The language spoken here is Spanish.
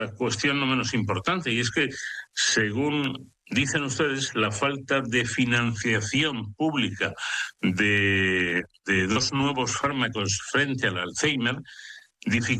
cuestión no menos importante, y es que, según dicen ustedes, la falta de financiación pública de 2 nuevos fármacos frente al Alzheimer